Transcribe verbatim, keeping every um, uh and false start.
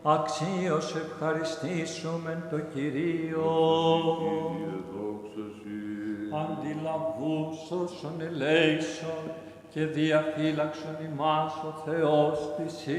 Αξίως ευχαριστήσουμε το Κυρίο. Κύριε, δόξα Συ. Αντιλαβούς όσων ελέησον και διαφύλαξον ημάς ο Θεός της